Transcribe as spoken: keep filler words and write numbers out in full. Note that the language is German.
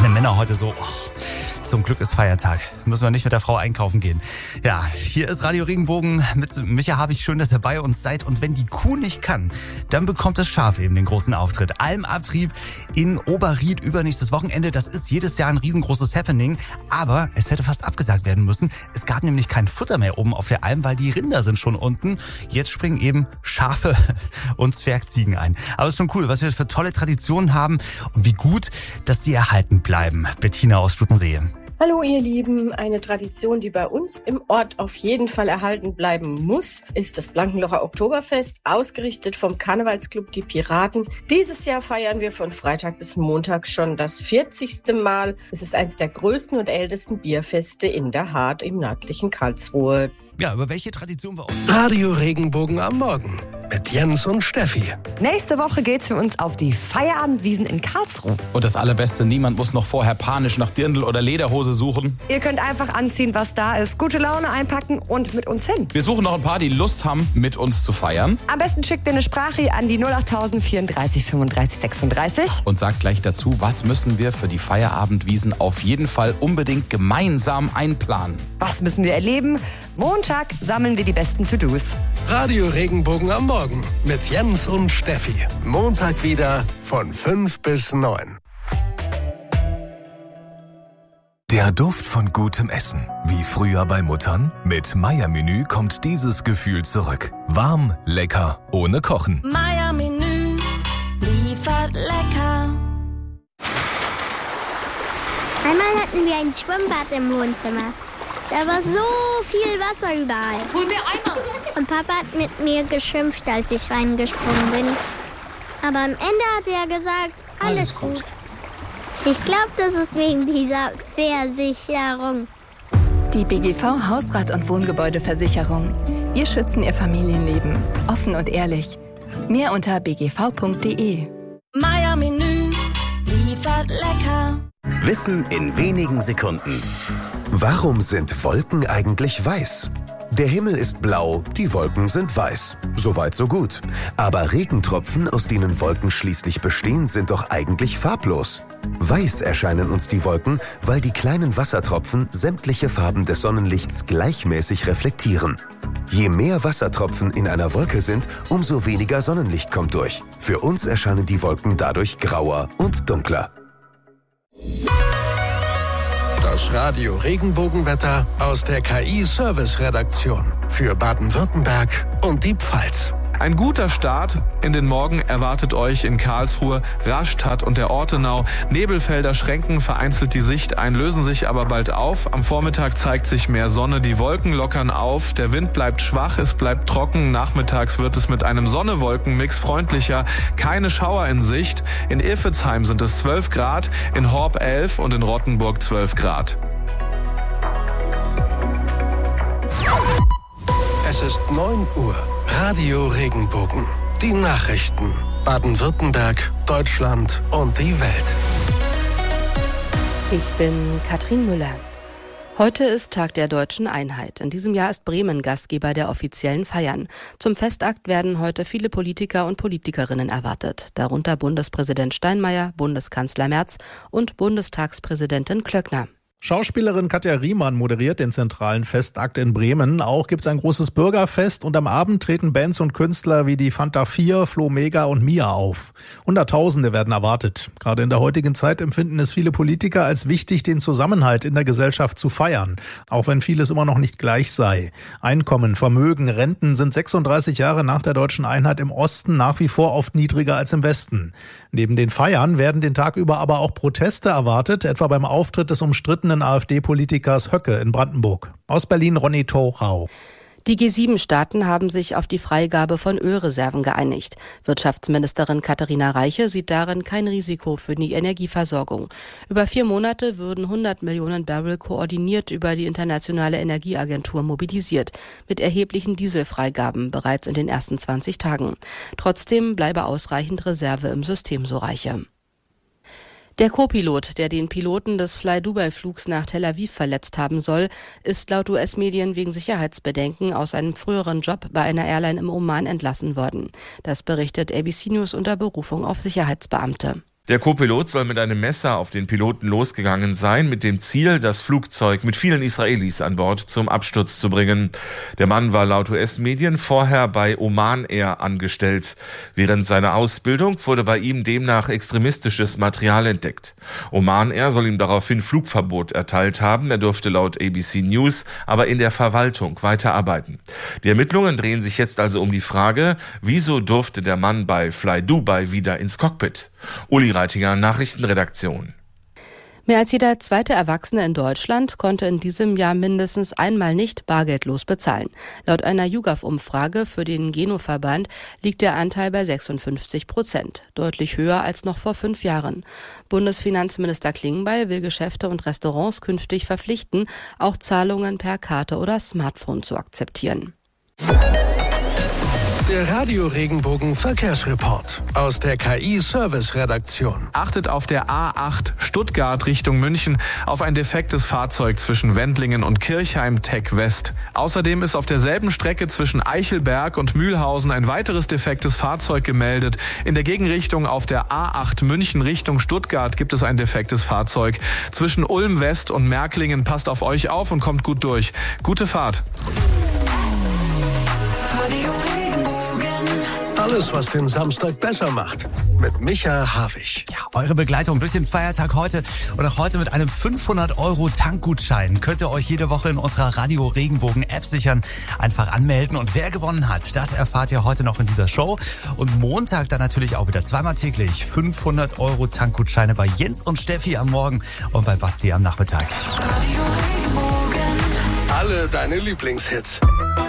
Alle Männer heute so, oh, zum Glück ist Feiertag. Müssen wir nicht mit der Frau einkaufen gehen. Ja, hier ist Radio Regenbogen mit Micha Habich. Schön, dass ihr bei uns seid. Und wenn die Kuh nicht kann, dann bekommt das Schaf eben den großen Auftritt. Almabtrieb in Oberried übernächstes Wochenende. Das ist jedes Jahr ein riesengroßes Happening. Aber es hätte fast abgesagt werden müssen. Es gab nämlich kein Futter mehr oben auf der Alm, weil die Rinder sind schon unten. Jetzt springen eben Schafe und Zwergziegen ein. Aber es ist schon cool, was wir für tolle Traditionen haben und wie gut, dass die erhalten bleiben. Bettina aus Stuttensee. Hallo ihr Lieben, eine Tradition, die bei uns im Ort auf jeden Fall erhalten bleiben muss, ist das Blankenlocher Oktoberfest, ausgerichtet vom Karnevalsclub Die Piraten. Dieses Jahr feiern wir von Freitag bis Montag schon das vierzigste Mal. Es ist eines der größten und ältesten Bierfeste in der Hart im nördlichen Karlsruhe. Ja, über welche Tradition wir auch... Radio Regenbogen am Morgen mit Jens und Steffi. Nächste Woche geht's für uns auf die Feierabendwiesen in Karlsruhe. Und das Allerbeste, niemand muss noch vorher panisch nach Dirndl oder Lederhose suchen. Ihr könnt einfach anziehen, was da ist, gute Laune einpacken und mit uns hin. Wir suchen noch ein paar, die Lust haben, mit uns zu feiern. Am besten schickt ihr eine Sprache an die null acht null null vierunddreißig fünfunddreißig sechsunddreißig. Und sagt gleich dazu, was müssen wir für die Feierabendwiesen auf jeden Fall unbedingt gemeinsam einplanen. Was müssen wir erleben? Montag sammeln wir die besten To-Dos. Radio Regenbogen am Morgen mit Jens und Steffi. Montag wieder von fünf bis neun. Der Duft von gutem Essen. Wie früher bei Muttern? Mit Meier-Menü kommt dieses Gefühl zurück. Warm, lecker, ohne Kochen. Meier-Menü liefert lecker. Einmal hatten wir ein Schwimmbad im Wohnzimmer. Da war so viel Wasser überall. Hol mir Eimer. Und Papa hat mit mir geschimpft, als ich reingesprungen bin. Aber am Ende hat er gesagt, alles, alles gut. gut. Ich glaube, das ist wegen dieser Versicherung. Die B G V Hausrat- und Wohngebäudeversicherung. Wir schützen Ihr Familienleben. Offen und ehrlich. Mehr unter b g v punkt d e. Meier-Menü liefert lecker. Wissen in wenigen Sekunden. Warum sind Wolken eigentlich weiß? Der Himmel ist blau, die Wolken sind weiß. Soweit so gut. Aber Regentropfen, aus denen Wolken schließlich bestehen, sind doch eigentlich farblos. Weiß erscheinen uns die Wolken, weil die kleinen Wassertropfen sämtliche Farben des Sonnenlichts gleichmäßig reflektieren. Je mehr Wassertropfen in einer Wolke sind, umso weniger Sonnenlicht kommt durch. Für uns erscheinen die Wolken dadurch grauer und dunkler. Das Radio Regenbogenwetter aus der K I-Service-Redaktion für Baden-Württemberg und die Pfalz. Ein guter Start in den Morgen erwartet euch in Karlsruhe, Rastatt und der Ortenau. Nebelfelder schränken vereinzelt die Sicht ein, lösen sich aber bald auf. Am Vormittag zeigt sich mehr Sonne, die Wolken lockern auf, der Wind bleibt schwach, es bleibt trocken. Nachmittags wird es mit einem Sonne-Wolken-Mix freundlicher, keine Schauer in Sicht. In Iffezheim sind es zwölf Grad, in Horb elf und in Rottenburg zwölf Grad. Es ist neun Uhr. Radio Regenbogen. Die Nachrichten. Baden-Württemberg, Deutschland und die Welt. Ich bin Katrin Müller. Heute ist Tag der Deutschen Einheit. In diesem Jahr ist Bremen Gastgeber der offiziellen Feiern. Zum Festakt werden heute viele Politiker und Politikerinnen erwartet. Darunter Bundespräsident Steinmeier, Bundeskanzler Merz und Bundestagspräsidentin Klöckner. Schauspielerin Katja Riemann moderiert den zentralen Festakt in Bremen. Auch gibt es ein großes Bürgerfest und am Abend treten Bands und Künstler wie die Fanta vier, Flo Mega und Mia auf. Hunderttausende werden erwartet. Gerade in der heutigen Zeit empfinden es viele Politiker als wichtig, den Zusammenhalt in der Gesellschaft zu feiern, auch wenn vieles immer noch nicht gleich sei. Einkommen, Vermögen, Renten sind sechsunddreißig Jahre nach der Deutschen Einheit im Osten nach wie vor oft niedriger als im Westen. Neben den Feiern werden den Tag über aber auch Proteste erwartet, etwa beim Auftritt des umstrittenen AfD-Politikers Höcke in Brandenburg. Aus Berlin Ronny Thorau. Die G sieben Staaten haben sich auf die Freigabe von Ölreserven geeinigt. Wirtschaftsministerin Katharina Reiche sieht darin kein Risiko für die Energieversorgung. Über vier Monate würden hundert Millionen Barrel koordiniert über die Internationale Energieagentur mobilisiert, mit erheblichen Dieselfreigaben bereits in den ersten zwanzig Tagen. Trotzdem bleibe ausreichend Reserve im System, so Reiche. Der Co-Pilot, der den Piloten des Fly-Dubai-Flugs nach Tel Aviv verletzt haben soll, ist laut U S-Medien wegen Sicherheitsbedenken aus einem früheren Job bei einer Airline im Oman entlassen worden. Das berichtet A B C News unter Berufung auf Sicherheitsbeamte. Der Co-Pilot soll mit einem Messer auf den Piloten losgegangen sein, mit dem Ziel, das Flugzeug mit vielen Israelis an Bord zum Absturz zu bringen. Der Mann war laut U S-Medien vorher bei Oman Air angestellt. Während seiner Ausbildung wurde bei ihm demnach extremistisches Material entdeckt. Oman Air soll ihm daraufhin Flugverbot erteilt haben. Er durfte laut A B C News aber in der Verwaltung weiterarbeiten. Die Ermittlungen drehen sich jetzt also um die Frage, wieso durfte der Mann bei Fly Dubai wieder ins Cockpit? Uli Reitinger, Nachrichtenredaktion. Mehr als jeder zweite Erwachsene in Deutschland konnte in diesem Jahr mindestens einmal nicht bargeldlos bezahlen. Laut einer YouGov-Umfrage für den Geno-Verband liegt der Anteil bei sechsundfünfzig Prozent, deutlich höher als noch vor fünf Jahren. Bundesfinanzminister Klingbeil will Geschäfte und Restaurants künftig verpflichten, auch Zahlungen per Karte oder Smartphone zu akzeptieren. Der Radio-Regenbogen Verkehrsreport aus der K I-Service-Redaktion. Achtet auf der A acht Stuttgart Richtung München auf ein defektes Fahrzeug zwischen Wendlingen und Kirchheim Tech West. Außerdem ist auf derselben Strecke zwischen Eichelberg und Mühlhausen ein weiteres defektes Fahrzeug gemeldet. In der Gegenrichtung auf der A acht München Richtung Stuttgart gibt es ein defektes Fahrzeug. Zwischen Ulm West und Märklingen passt auf euch auf und kommt gut durch. Gute Fahrt. Alles, was den Samstag besser macht. Mit Micha Havig. Ja, eure Begleitung durch den Feiertag heute und auch heute mit einem fünfhundert Euro Tankgutschein könnt ihr euch jede Woche in unserer Radio Regenbogen App sichern. Einfach anmelden und wer gewonnen hat, das erfahrt ihr heute noch in dieser Show. Und Montag dann natürlich auch wieder zweimal täglich fünfhundert Euro Tankgutscheine bei Jens und Steffi am Morgen und bei Basti am Nachmittag. Alle deine Lieblingshits.